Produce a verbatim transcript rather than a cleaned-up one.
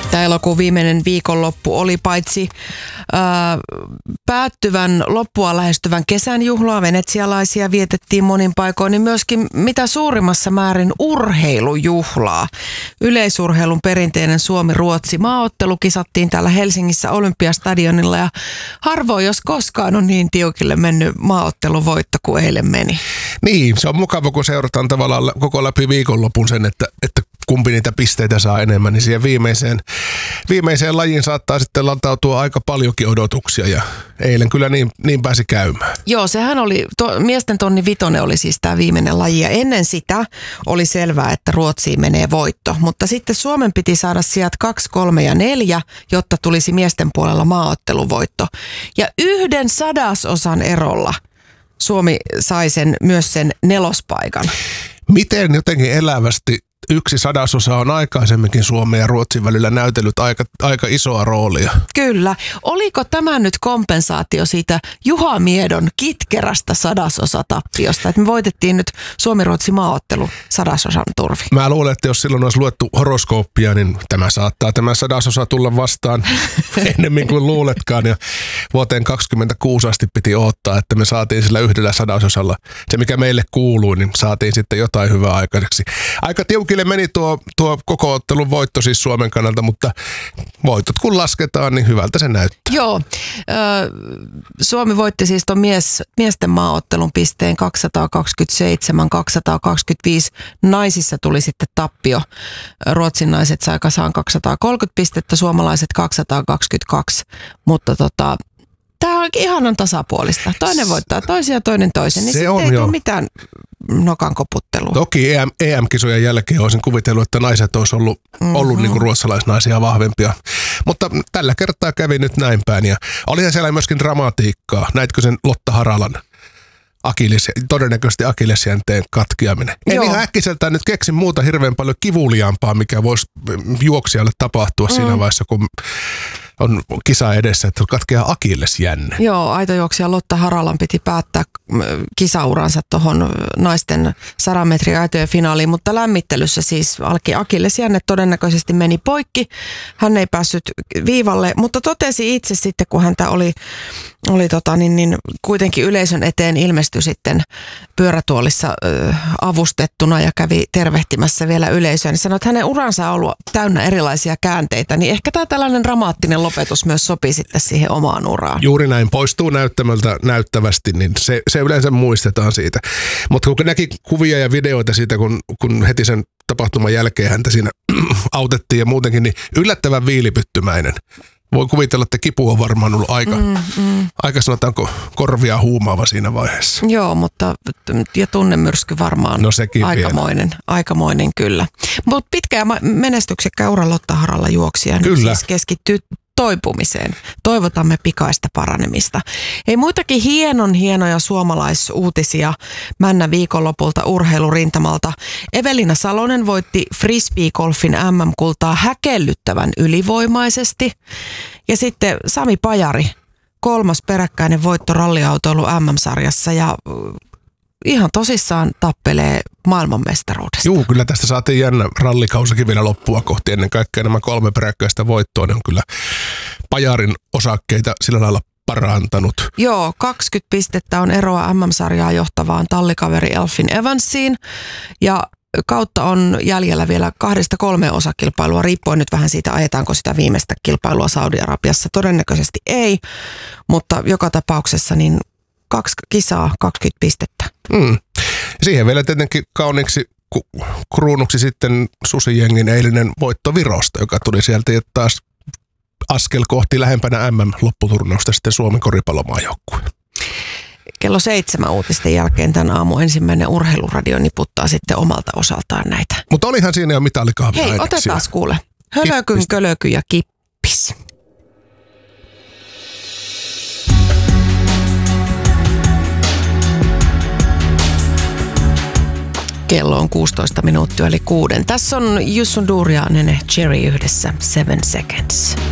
Tämä elokuun viimeinen viikonloppu oli paitsi ää, päättyvän loppua lähestyvän kesän juhlaa, venetsialaisia vietettiin monin paikoin, niin myöskin mitä suurimmassa määrin urheilujuhlaa. Yleisurheilun perinteinen Suomi-Ruotsi maaottelu kisattiin täällä Helsingissä Olympiastadionilla ja harvoin jos koskaan on niin tiukille mennyt maaotteluvoitto kuin eilen meni. Niin, se on mukava, kun seurataan tavallaan koko läpi viikonlopun sen, että, että kumpi niitä pisteitä saa enemmän, niin siihen viimeiseen, viimeiseen lajiin saattaa sitten lantautua aika paljonkin odotuksia ja eilen kyllä niin, niin pääsi käymään. Joo, sehän oli, to, miesten tonni vitonen oli siis tämä viimeinen laji ja ennen sitä oli selvää, että Ruotsiin menee voitto, mutta sitten Suomen piti saada sijat kaksi, kolme ja neljä, jotta tulisi miesten puolella maaotteluvoitto ja yhden sadasosan erolla Suomi sai sen, myös sen nelospaikan. Miten jotenkin elävästi yksi sadasosa on aikaisemminkin Suomen ja Ruotsin välillä näytellyt aika, aika isoa roolia? Kyllä. Oliko tämä nyt kompensaatio siitä Juha Miedon kitkerästä sadasosatappiosta, että me voitettiin nyt Suomi-Ruotsi maaottelu sadasosan turvi? Mä luulen, että jos silloin olisi luettu horoskooppia, niin tämä saattaa tämä sadasosa tulla vastaan ennemmin kuin luuletkaan. Ja vuoteen kaksikymmentäkuusi asti piti odottaa, että me saatiin sillä yhdellä sadasosalla se, mikä meille kuuluu, niin saatiin sitten jotain hyvää aikaiseksi. Aika tiukille meni tuo, tuo koko ottelun voitto siis Suomen kannalta, mutta voitot kun lasketaan, niin hyvältä se näyttää. Joo. Ö, Suomi voitti siis tuon mies, miesten maaottelun pisteen kaksisataakaksikymmentäseitsemän kaksisataakaksikymmentäviisi. Naisissa tuli sitten tappio. Ruotsin naiset sai kasaan kaksisataakolmekymmentä pistettä, suomalaiset kaksisataakaksikymmentäkaksi, mutta tota... Tämä on ihanan tasapuolista. Toinen voittaa toisia ja toinen toisen. Niin sitten ei tule mitään nokan koputtelua. Toki E M-kisojen jälkeen olisin kuvitellut, että naiset olisi ollut, mm-hmm. ollut niin kuin ruotsalaisnaisia vahvempia. Mutta tällä kertaa kävi nyt näin päin. Ja olihan siellä myöskin dramatiikkaa. Näitkö sen Lotta Haralan Akilles, todennäköisesti akillesjänteen katkeaminen? En Joo. ihan äkkiseltään nyt keksin muuta hirveän paljon kivuliaampaa, mikä voisi juoksijalle tapahtua mm. siinä vaiheessa, kun on kisa edessä, että katkeaa akillesjänne. Joo, aitojuoksija Lotta Haralan piti päättää kisauransa tuohon naisten sadan metrin aitojen finaaliin, mutta lämmittelyssä siis akillesjänne todennäköisesti meni poikki. Hän ei päässyt viivalle, mutta totesi itse sitten, kun häntä oli, oli tota, niin, niin, kuitenkin yleisön eteen ilmestyi sitten pyörätuolissa ö, avustettuna ja kävi tervehtimässä vielä yleisöä, niin sanoi, että hänen uransa on ollut täynnä erilaisia käänteitä, niin ehkä tämä tällainen dramaattinen lopetus myös sopii sitten siihen omaan uraan. Juuri näin, poistuu näyttämöltä näyttävästi, niin se, se yleensä muistetaan siitä. Mutta kun näki kuvia ja videoita siitä, kun, kun heti sen tapahtuman jälkeen häntä siinä autettiin ja muutenkin, niin yllättävän viilipyttymäinen. Voi kuvitella, että kipu on varmaan ollut aika, mm, mm. aika sanotaanko korvia huumaava siinä vaiheessa. Joo, mutta ja tunnemyrsky varmaan no aikamoinen, aikamoinen kyllä. Mutta pitkä ja menestyksekkä ura Lotta Haralla juoksija nyt siis keskittyy toipumiseen. Toivotamme pikaista paranemista. Ei muitakin hienon hienoja suomalaisuutisia männä viikonlopulta urheilurintamalta. Evelina Salonen voitti frisbeegolfin M M-kultaa häkellyttävän ylivoimaisesti. Ja sitten Sami Pajari, kolmas peräkkäinen voitto ralliautoilu M M-sarjassa ja ihan tosissaan tappelee maailmanmestaruudesta. Juu, kyllä tästä saatiin jännä rallikausakin vielä loppua kohti. Ennen kaikkea nämä kolme peräkkäistä voittoa, ne on kyllä Pajarin osakkeita sillä lailla parantanut. Joo, kaksikymmentä pistettä on eroa M M-sarjaa johtavaan tallikaveri Elfyn Evansiin ja kautta on jäljellä vielä kahdesta kolmeen osakilpailua, riippuen nyt vähän siitä, ajetaanko sitä viimeistä kilpailua Saudi-Arabiassa. Todennäköisesti ei, mutta joka tapauksessa niin kaksi kisaa, kaksikymmentä pistettä. Mm. Siihen vielä tietenkin kauniiksi kruunuksi sitten Susijengin eilinen voitto Virosta, joka tuli sieltä ja taas askel kohti lähempänä M M-lopputurnausta sitten Suomen koripallomaajoukkue. Kello seitsemän uutisten jälkeen tämän aamun ensimmäinen urheiluradio niputtaa sitten omalta osaltaan näitä. Mutta olihan siinä jo mitalikahvia. Hei, otetaan kuule. Hölökyn, kölöky ja kippis. Kello on kuusitoista minuuttia eli kuuden. Tässä on Jussun Duur ja Nene Cherry yhdessä Seven Seconds.